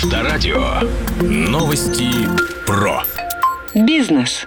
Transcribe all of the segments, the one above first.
Авторадио. Новости про бизнес.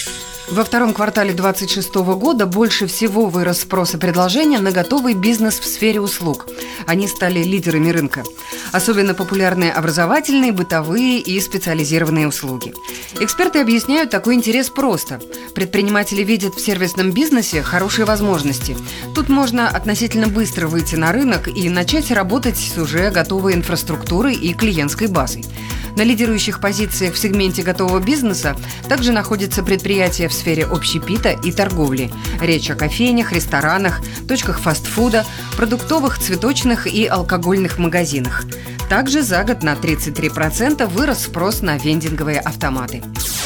Во втором квартале 2026 года больше всего вырос спрос и предложение на готовый бизнес в сфере услуг. Они стали лидерами рынка. Особенно популярны образовательные, бытовые и специализированные услуги. Эксперты объясняют такой интерес просто. Предприниматели видят в сервисном бизнесе хорошие возможности. Тут можно относительно быстро выйти на рынок и начать работать с уже готовой инфраструктурой и клиентской базой. На лидирующих позициях в сегменте готового бизнеса также находятся предприятия в сфере общепита и торговли. Речь о кофейнях, ресторанах, точках фастфуда, продуктовых, цветочных и алкогольных магазинах. Также за год на 33% вырос спрос на вендинговые автоматы.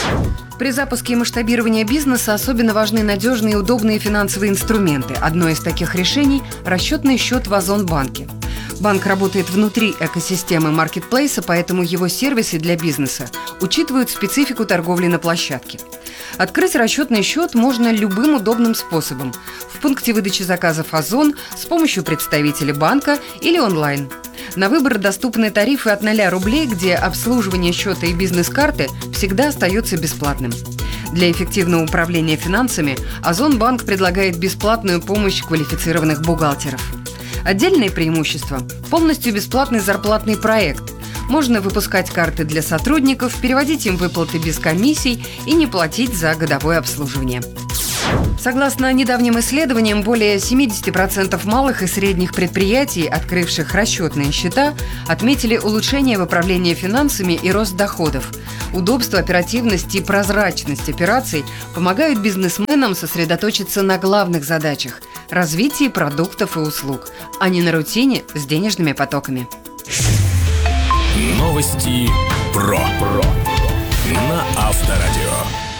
При запуске и масштабировании бизнеса особенно важны надежные и удобные финансовые инструменты. Одно из таких решений – расчетный счет в Озон-банке. Банк работает внутри экосистемы маркетплейса, поэтому его сервисы для бизнеса учитывают специфику торговли на площадке. Открыть расчетный счет можно любым удобным способом – в пункте выдачи заказов Озон, с помощью представителя банка или онлайн. На выбор доступны тарифы от 0 рублей, где обслуживание счета и бизнес-карты всегда остается бесплатным. Для эффективного управления финансами Озон-банк предлагает бесплатную помощь квалифицированных бухгалтеров. Отдельное преимущество – полностью бесплатный зарплатный проект. Можно выпускать карты для сотрудников, переводить им выплаты без комиссий и не платить за годовое обслуживание. Согласно недавним исследованиям, более 70% малых и средних предприятий, открывших расчетные счета, отметили улучшение в управлении финансами и рост доходов. Удобство, оперативность и прозрачность операций помогают бизнесменам сосредоточиться на главных задачах – развитии продуктов и услуг, а не на рутине с денежными потоками. новости про на Авторадио.